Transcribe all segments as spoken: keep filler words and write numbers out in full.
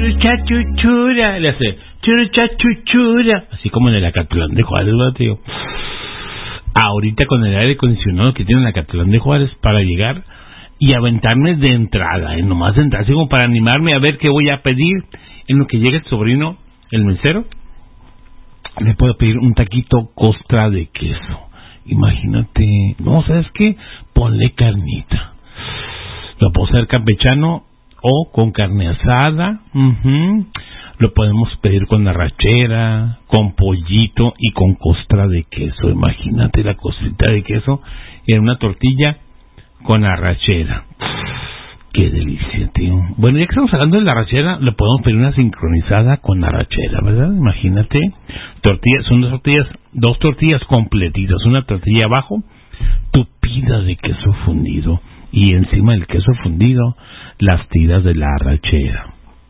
churuchachuchura, le hace churuchachuchura, así como en el Acatlán de Juárez, ¿verdad, tío? Ahorita con el aire acondicionado que tiene el Acatlán de Juárez para llegar y aventarme de entrada, ¿eh? Nomás de entrada, así como para animarme a ver qué voy a pedir en lo que llega el sobrino, el mesero. Le puedo pedir un taquito costra de queso. Imagínate, no, ¿sabes qué? Ponle carnita. Lo puedo hacer campechano o con carne asada. Uh-huh. Lo podemos pedir con arrachera, con pollito y con costra de queso. Imagínate la costrita de queso en una tortilla con arrachera. Qué delicia, tío. Bueno, ya que estamos hablando de la arrachera, le podemos pedir una sincronizada con arrachera, ¿verdad? Imagínate. Tortillas, son dos tortillas, dos tortillas completitas. Una tortilla abajo, tupida de queso fundido. Y encima del queso fundido, las tiras de la arrachera.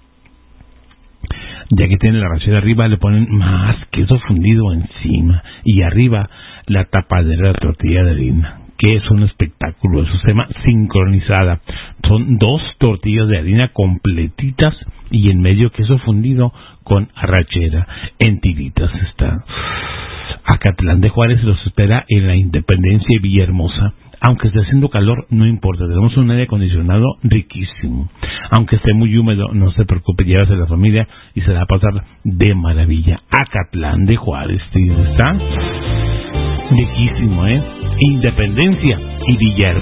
Ya que tiene la arrachera arriba, le ponen más queso fundido encima. Y arriba, la tapadera de la tortilla de harina. Que es un espectáculo, eso se llama sincronizada. Son dos tortillas de harina completitas y en medio queso fundido con arrachera. En tiritas está. Acatlán de Juárez los espera en la Independencia y Villahermosa. Aunque esté haciendo calor, no importa, tenemos un aire acondicionado riquísimo. Aunque esté muy húmedo, no se preocupe, llévase a la familia y se la va a pasar de maravilla. Acatlán de Juárez, ¿sí? Está riquísimo, ¿eh? Independencia y Villahermosa.